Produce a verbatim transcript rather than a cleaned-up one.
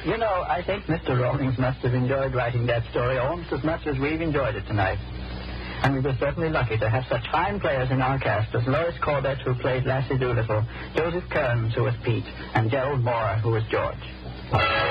You know, I think Mister Rawlings must have enjoyed writing that story almost as much as we've enjoyed it tonight. And we were certainly lucky to have such fine players in our cast as Lois Corbett, who played Lassie Doolittle, Joseph Kearns, who was Pete, and Gerald Moore, who was George.